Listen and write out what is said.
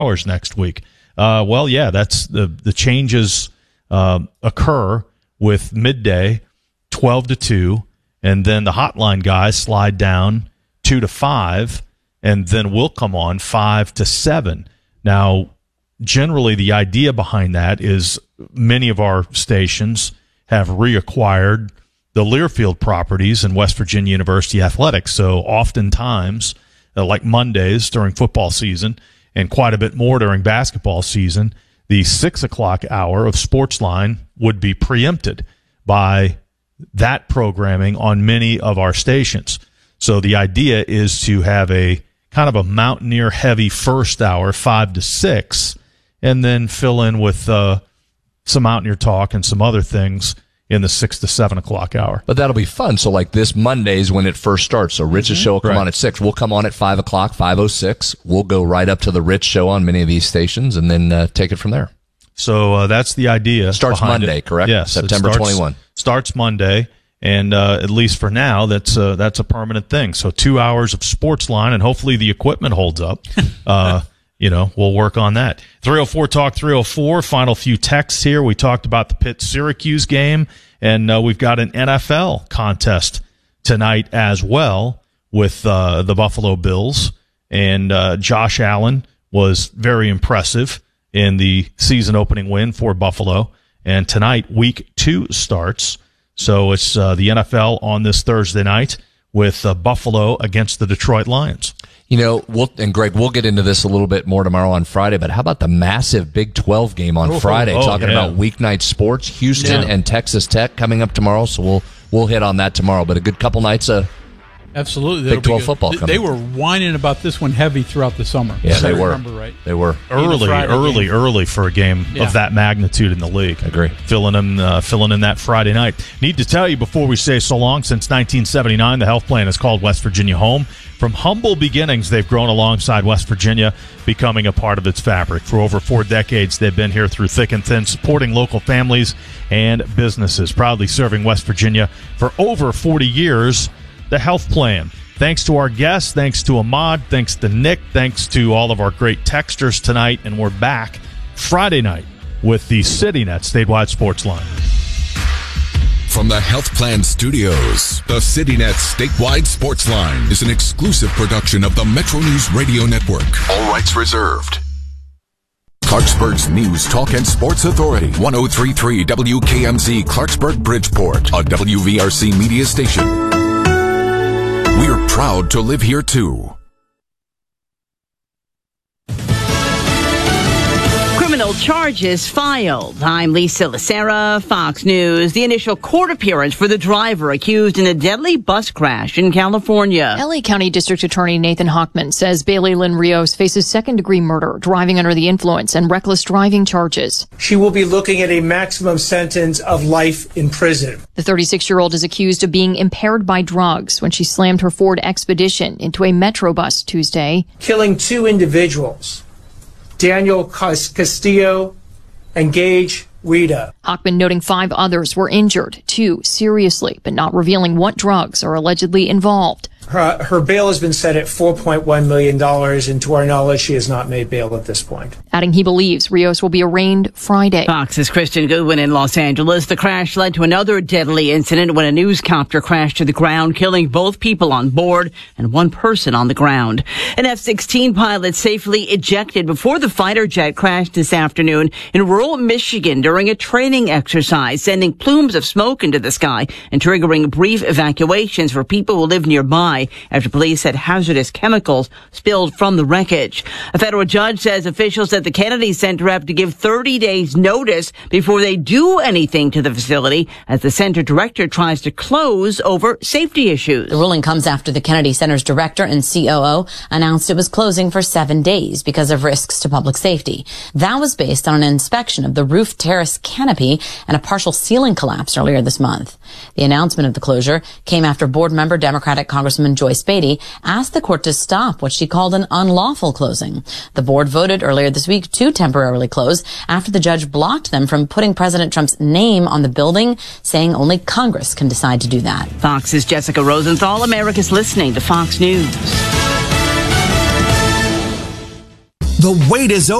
hours next week. Well, yeah, that's the changes occur with midday, 12 to 2, and then the hotline guys slide down 2 to 5, and then we'll come on 5 to 7. Now, generally, the idea behind that is many of our stations have reacquired the Learfield properties in West Virginia University Athletics. So oftentimes, like Mondays during football season and quite a bit more during basketball season, the 6 o'clock hour of Sportsline would be preempted by that programming on many of our stations. So the idea is to have a kind of a Mountaineer heavy first hour, 5 to 6, and then fill in with some Mountaineer talk and some other things in the 6 to 7 o'clock hour. But that'll be fun. So like this Monday's when it first starts. So Rich's show will come on at 6. We'll come on at 5 o'clock, 5:06. We'll go right up to the Rich show on many of these stations and then take it from there. So that's the idea. Starts Monday, correct? Yes. September 21. Starts Monday. And at least for now, that's a permanent thing. So 2 hours of Sportsline, and hopefully the equipment holds up. We'll work on that. 304 Talk 304. Final few texts here. We talked about the Pitt-Syracuse game, and we've got an NFL contest tonight as well with the Buffalo Bills. And Josh Allen was very impressive in the season opening win for Buffalo. And tonight, week 2 starts. So it's the NFL on this Thursday night with Buffalo against the Detroit Lions. Greg, we'll get into this a little bit more tomorrow on Friday, but how about the massive Big 12 game on Friday? Talking about weeknight sports, Houston and Texas Tech coming up tomorrow, so we'll hit on that tomorrow. But a good couple nights of absolutely Big 12 football coming. They were whining about this one heavy throughout the summer. Yeah, they were. Right. They were early for a game of that magnitude in the league. I agree. Filling in that Friday night. Need to tell you before we say so long, since 1979, the health plan is called West Virginia Home. From humble beginnings, they've grown alongside West Virginia, becoming a part of its fabric. For over 4 decades, they've been here through thick and thin, supporting local families and businesses. Proudly serving West Virginia for over 40 years, the health plan. Thanks to our guests, thanks to Ahmad, thanks to Nick, thanks to all of our great texters tonight, and we're back Friday night with the CityNet Statewide Sports Line. From the Health Plan Studios, the CityNet Statewide Sports Line is an exclusive production of the Metro News Radio Network. All rights reserved. Clarksburg's News, Talk, and Sports Authority. 103.3 WKMZ Clarksburg Bridgeport, a WVRC media station. We're proud to live here, too. Criminal charges filed. I'm Lisa Lacera, Fox News. The initial court appearance for the driver accused in a deadly bus crash in California. LA County District Attorney Nathan Hochman says Bailey Lynn Rios faces second-degree murder, driving under the influence, and reckless driving charges. She will be looking at a maximum sentence of life in prison. The 36-year-old is accused of being impaired by drugs when she slammed her Ford Expedition into a Metro bus Tuesday, killing 2 individuals. Daniel Castillo and Gage Rita. Hochman noting 5 others were injured, 2 seriously, but not revealing what drugs are allegedly involved. Her bail has been set at $4.1 million, and to our knowledge, she has not made bail at this point. Adding he believes Rios will be arraigned Friday. Fox's Kristen Goodwin in Los Angeles. The crash led to another deadly incident when a newscopter crashed to the ground, killing both people on board and 1 person on the ground. An F-16 pilot safely ejected before the fighter jet crashed this afternoon in rural Michigan during a training exercise, sending plumes of smoke into the sky and triggering brief evacuations for people who live nearby after police said hazardous chemicals spilled from the wreckage. A federal judge says officials at the Kennedy Center have to give 30 days notice before they do anything to the facility as the center director tries to close over safety issues. The ruling comes after the Kennedy Center's director and COO announced it was closing for 7 days because of risks to public safety. That was based on an inspection of the roof terrace canopy and a partial ceiling collapse earlier this month. The announcement of the closure came after board member Democratic Congressman Joyce Beatty asked the court to stop what she called an unlawful closing. The board voted earlier this week to temporarily close after the judge blocked them from putting President Trump's name on the building, saying only Congress can decide to do that. Fox's Jessica Rosenthal. America's listening to Fox News. The wait is over.